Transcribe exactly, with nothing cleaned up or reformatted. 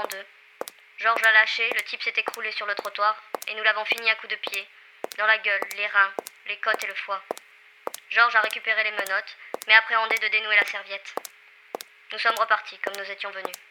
en deux. Georges l'a lâché, le type s'est écroulé sur le trottoir, et nous l'avons fini à coups de pied. Dans la gueule, les reins, les côtes et le foie. Georges a récupéré les menottes, mais appréhendé de dénouer la serviette. Nous sommes repartis comme nous étions venus.